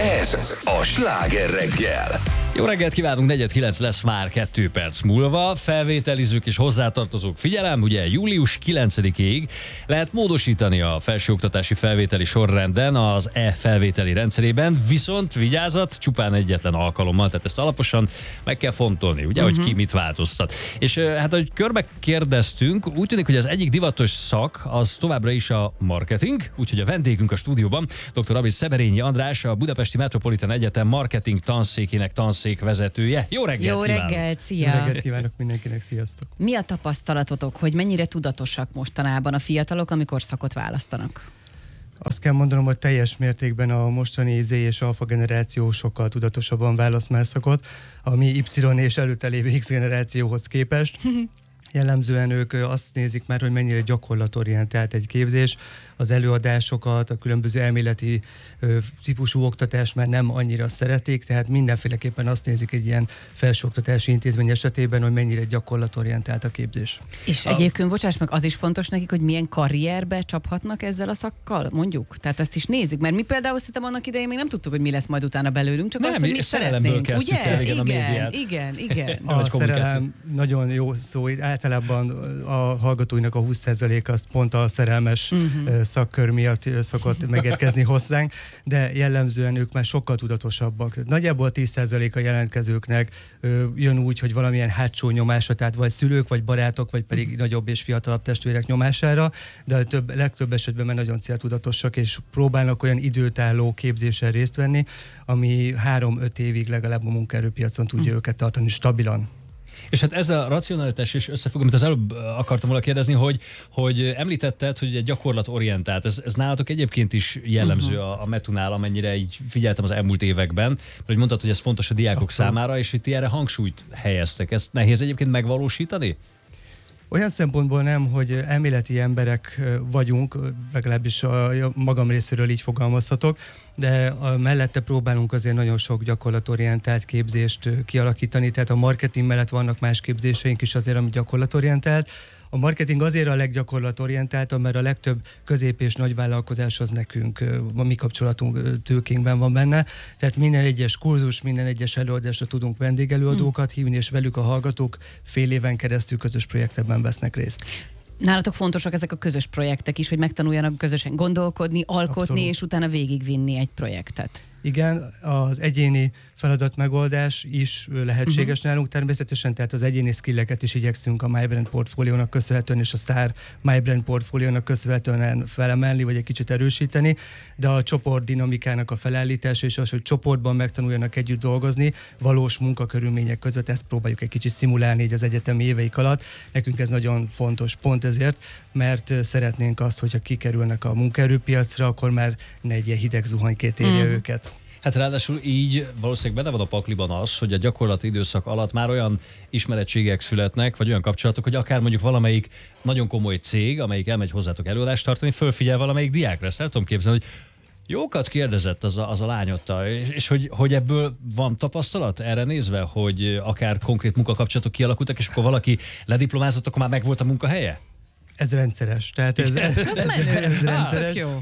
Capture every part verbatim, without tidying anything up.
Ez a Sláger reggel. Jó reggelt kívánunk, negyven kilenc lesz már kettő perc múlva. Felvételizők és hozzátartozók, figyelem, ugye július kilencedikéig lehet módosítani a felsőoktatási felvételi sorrenden az e-felvételi rendszerében, viszont vigyázat, csupán egyetlen alkalommal, tehát ezt alaposan meg kell fontolni, ugye, uh-huh. hogy ki mit változtat. És hát, ahogy körbe kérdeztünk, úgy tűnik, hogy az egyik divatos szak az továbbra is a marketing, úgyhogy a vendégünk a stúdióban, dr. Abis Szeberényi András, a Budapesti Metropolitan Egyetem marketing tanszékének tanszékvezetője. Jó reggelt Jó kívánok! reggelt, szia! Jó reggelt kívánok mindenkinek, sziasztok! Mi a tapasztalatotok, hogy mennyire tudatosak mostanában a fiatalok, amikor szakot választanak? Azt kell mondanom, hogy teljes mértékben a mostani Z és alfa generáció sokkal tudatosabban választ már szakot, a mi Y és előtte lévő X generációhoz képest. Jellemzően ők azt nézik már, hogy mennyire gyakorlatorientált egy képzés, az előadásokat, a különböző elméleti ö, típusú oktatást már nem annyira szeretik, tehát mindenféleképpen azt nézik egy ilyen felsőoktatási intézmény esetében, hogy mennyire gyakorlatorientált a képzés. És egyébként, bocsáss meg, az is fontos nekik, hogy milyen karrierbe csaphatnak ezzel a szakkal, mondjuk? Tehát ezt is nézzük, mert mi például szerintem annak idején még nem tudtuk, hogy mi lesz majd utána belőlünk, csak nem, azt, hogy mit szeretnénk. Ugye? El, igen, igen, a médiát. igen, igen. A szerelem nagyon jó szó, általában a hallgatóinak a húsz százaléka az pont a szerelmes uh-huh. szakkör miatt szokott megérkezni hozzánk, de jellemzően ők már sokkal tudatosabbak. Nagyjából tíz százalék a jelentkezőknek ö, jön úgy, hogy valamilyen hátsó nyomása, tehát vagy szülők, vagy barátok, vagy pedig uh-huh. nagyobb és fiatalabb testvérek nyomására, de a több, legtöbb esetben már nagyon céltudatosak, és próbálnak olyan időtálló képzésen részt venni, ami három-öt évig legalább a munkaerőpiacon tudja uh-huh. őket tartani stabilan. És hát ez a racionalitás is összefügg, amit az előbb akartam volna kérdezni, hogy, hogy említetted, hogy egy gyakorlatorientált. Ez, ez nálatok egyébként is jellemző uh-huh. a, a Metunál, amennyire így figyeltem az elmúlt években, mert hogy mondtad, hogy ez fontos a diákok Akkor. számára, és itt erre hangsúlyt helyeztek. Ezt nehéz egyébként megvalósítani? Olyan szempontból nem, hogy elméleti emberek vagyunk, legalábbis a magam részéről így fogalmazhatok, de a mellette próbálunk azért nagyon sok gyakorlatorientált képzést kialakítani, tehát a marketing mellett vannak más képzéseink is azért, ami gyakorlatorientált. A marketing azért a leggyakorlatorientáltabb, mert a legtöbb közép- és nagyvállalkozáshoz nekünk, a mi kapcsolatunk tőkénkben van benne. Tehát minden egyes kurzus, minden egyes előadásra tudunk vendégelőadókat hívni, és velük a hallgatók fél éven keresztül közös projektekben vesznek részt. Nálatok fontosak ezek a közös projektek is, hogy megtanuljanak közösen gondolkodni, alkotni, Abszolút. És utána végigvinni egy projektet. Igen, az egyéni feladatmegoldás is lehetséges uh-huh. nálunk természetesen, tehát az egyéni skilleket is igyekszünk a MyBrand portfóliónak köszönhetően és a Star MyBrand portfóliónak köszönhetően felemelni, vagy egy kicsit erősíteni, de a csoport dinamikának a felállítása és az, hogy csoportban megtanuljanak együtt dolgozni, valós munkakörülmények között, ezt próbáljuk egy kicsit szimulálni így az egyetemi éveik alatt. Nekünk ez nagyon fontos pont ezért, mert szeretnénk azt, hogyha kikerülnek a munkaerőpiacra, akkor már ne egy ilyen hideg zuhanykét érje uh-huh. őket. Hát ráadásul így valószínűleg benne van a pakliban az, hogy a gyakorlati időszak alatt már olyan ismerettségek születnek, vagy olyan kapcsolatok, hogy akár mondjuk valamelyik nagyon komoly cég, amelyik elmegy hozzátok előadást tartani, fölfigyel valamelyik diákra. Ezt el tudom képzelni, hogy jókat kérdezett az a, az a lányotta, és, és hogy, hogy ebből van tapasztalat erre nézve, hogy akár konkrét munkakapcsolatok kialakultak, és akkor valaki lediplomázott, akkor már megvolt a munkahelye? Ez rendszeres. Tehát ez, ez, ez, ez, ez rendszeres. Jó.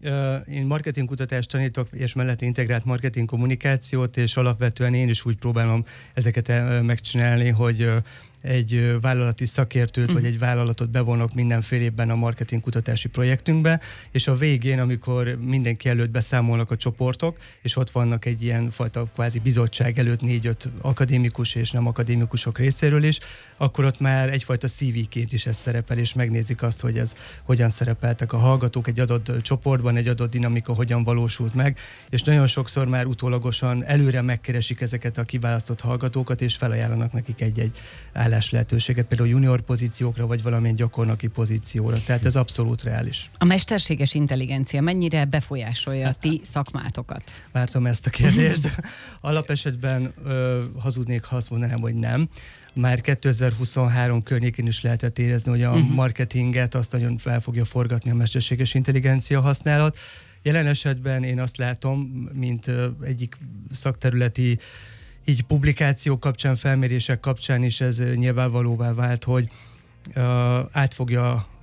Én marketingkutatást tanítok, és mellett integrált marketing kommunikációt, és alapvetően én is úgy próbálom ezeket megcsinálni, hogy egy vállalati szakértőt, mm. vagy egy vállalatot bevonok mindenfélében a marketingkutatási projektünkbe, és a végén, amikor mindenki előtt beszámolnak a csoportok, és ott vannak egy ilyen fajta kvázi bizottság előtt négy-öt akadémikus és nem akadémikusok részéről is, akkor ott már egyfajta cé vé-ként is ez szerepel, és megnézik azt, hogy ez hogyan szerepeltek a hallgatók egy adott csoportban, egy adott dinamika hogyan valósult meg, és nagyon sokszor már utólagosan előre megkeresik ezeket a kiválasztott hallgatókat, és felajánlanak nekik egy-egy állás lehetőséget, például junior pozíciókra, vagy valamilyen gyakornoki pozícióra. Tehát ez abszolút reális. A mesterséges intelligencia mennyire befolyásolja a ti szakmátokat? Vártam ezt a kérdést. Alapesetben ö, hazudnék, ha azt mondanám, hogy nem. Már kétezer-huszonhárom környékén is lehetett érezni, hogy a uh-huh. marketinget azt nagyon fel fogja forgatni a mesterséges intelligencia használat. Jelen esetben én azt látom, mint ö, egyik szakterületi így publikációk kapcsán, felmérések kapcsán is ez nyilvánvalóvá vált, hogy uh, át fogja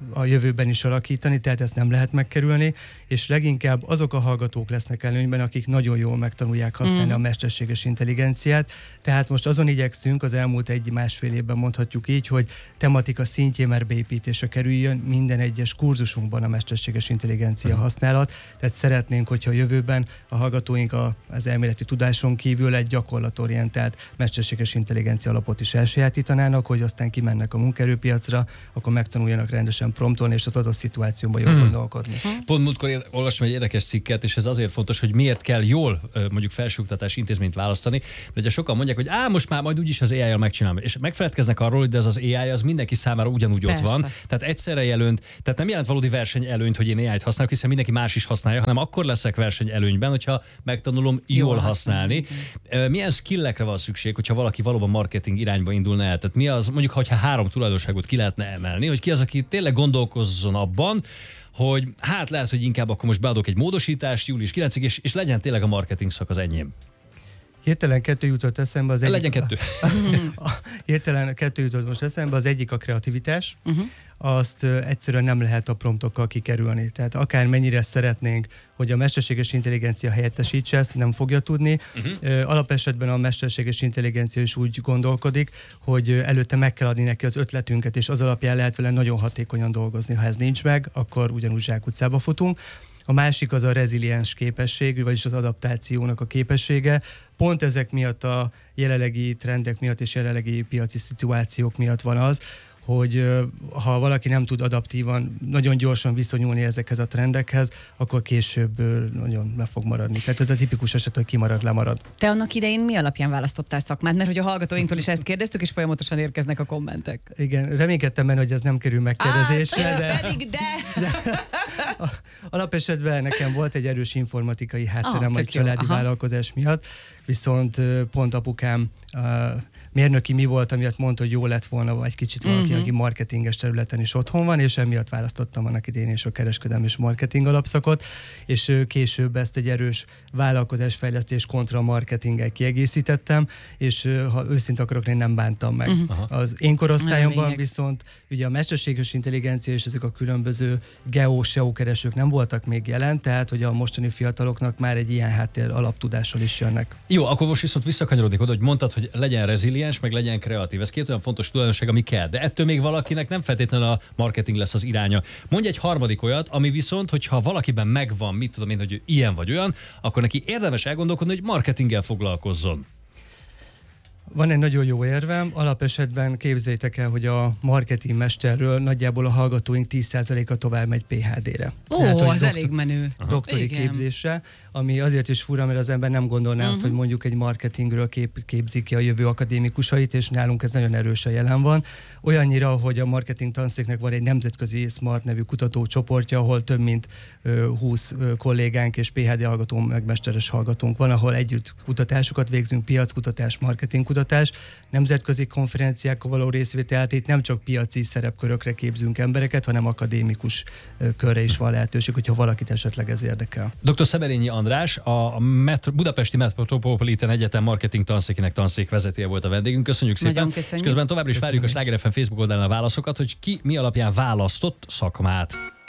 a jövőben is alakítani, tehát ezt nem lehet megkerülni, és leginkább azok a hallgatók lesznek előnyben, akik nagyon jól megtanulják használni mm. a mesterséges intelligenciát. Tehát most azon igyekszünk, az elmúlt egy-másfél évben mondhatjuk így, hogy tematika szintjén már beépítésre kerüljön minden egyes kurzusunkban a mesterséges intelligencia használat. Tehát szeretnénk, hogyha a jövőben a hallgatóink a, az elméleti tudáson kívül egy gyakorlatorientált mesterséges intelligencia alapot is elsajátítanának, hogy aztán kimennek a munkaerőpiacra, akkor megtanuljanak rendesen promptolni, és az adott szituációban jól hmm. gondolkodni. Pont múltkor olvastam egy érdekes cikket, és ez azért fontos, hogy miért kell jól mondjuk felsőoktatási intézményt választani, mert ugye sokan mondják, hogy á, most már majd úgyis az á i-jal megcsinálom, és megfeledkeznek arról, hogy de ez az á i az mindenki számára ugyanúgy Persze. ott van, tehát egyszerre jelönt, tehát nem jelent valódi versenyelőnyt, hogy én á i-t használok, hiszen mindenki más is használja, hanem akkor leszek versenyelőnyben, hogyha megtanulom jól, jól használni. használni. Milyen skillekre van szükség, hogyha valaki valóban marketing irányba indulna el? Tehát mi az, mondjuk, hogyha három tulajdonságot ki lehetne emelni, hogy ki az, aki tényleg gondolkozzon abban, hogy hát lehet, hogy inkább akkor most beadok egy módosítást július kilencedikéig, és, és legyen tényleg a marketing szak az enyém. Hirtelen kettő jutott eszembe. Az Legyen kettő. A, a, hirtelen kettő jutott most eszembe. Az egyik a kreativitás. Uh-huh. Azt uh, egyszerűen nem lehet a promptokkal kikerülni. Tehát akár mennyire szeretnénk, hogy a mesterséges intelligencia helyettesítse, ezt nem fogja tudni. Uh-huh. Uh, alapesetben a mesterséges intelligencia is úgy gondolkodik, hogy uh, előtte meg kell adni neki az ötletünket, és az alapján lehet vele nagyon hatékonyan dolgozni. Ha ez nincs meg, akkor ugyanúgy zsákutcába futunk. A másik az a reziliens képesség, vagyis az adaptációnak a képessége. Pont ezek miatt a jelenlegi trendek miatt és jelenlegi piaci szituációk miatt van az, hogy ha valaki nem tud adaptívan, nagyon gyorsan viszonyulni ezekhez a trendekhez, akkor később nagyon le fog maradni. Tehát ez a tipikus eset, hogy kimarad, lemarad. Te annak idején mi alapján választottál szakmát? Mert hogy a hallgatóinktól is ezt kérdeztük, és folyamatosan érkeznek a kommentek. Igen, reménykedtem benne, hogy ez nem kerül megkérdezésre. Á, de, pedig de! de alapesetben nekem volt egy erős informatikai hátterem, ah, a családi jó. vállalkozás miatt, viszont pont apukám mérnöki mi volt, amiatt mondta, hogy jó lett volna vagy kicsit valaki, uh-huh. aki marketinges területen is otthon van, és emiatt választottam annak idén is a kereskedelmi és marketing alapszakot, és később ezt egy erős vállalkozásfejlesztés kontra marketinggel kiegészítettem, és ha őszinte akarok, én nem bántam meg. Uh-huh. Az én korosztályomban viszont ugye a mesterséges intelligencia és ezek a különböző geo-seo keresők nem voltak még jelen, tehát hogy a mostani fiataloknak már egy ilyen háttér alaptudással is jönnek. Jó, akkor most viszont visszakanyarodik oda, hogy mondtad, hogy legyen reziliens, meg legyen kreatív. Ez két olyan fontos tulajdonság, ami kell. De ettől még valakinek nem feltétlenül a marketing lesz az iránya. Mondj egy harmadik olyat, ami viszont, hogyha valakiben megvan, mit tudom én, hogy ilyen vagy olyan, akkor neki érdemes elgondolkodni, hogy marketinggel foglalkozzon. Van egy nagyon jó érvem, alapesetben képzeljétek el, hogy a marketing mesterről nagyjából a hallgatóink tíz százaléka tovább megy pé há dé-re. Ó, Tehát, az doktor, elég menő. Doktori Igen. képzésre, ami azért is fura, mert az ember nem gondolná uh-huh. azt, hogy mondjuk egy marketingről kép, képzik ki a jövő akadémikusait, és nálunk ez nagyon erősen jelen van. Olyannyira, hogy a marketing tanszéknek van egy nemzetközi Smart nevű kutatócsoportja, ahol több mint húsz kollégánk és pé há dé hallgató, meg mesteres hallgatónk van, ahol együtt kutatásokat végzünk, piackutatás, marketingkutatás, nemzetközi konferenciákon való részvételt, itt nem csak piaci szerepkörökre képzünk embereket, hanem akadémikus körre is van lehetőség, hogyha valakit esetleg ez érdekel. doktor Szemerényi András, a Metro, Budapesti Metropolitan Egyetem marketing tanszékének tanszékvezetője volt a vendégünk. Köszönjük szépen. Nagyon köszönjük. És közben továbbra is várjuk a Sláger ef em Facebook oldalán a válaszokat, hogy ki mi alapján választott szakmát.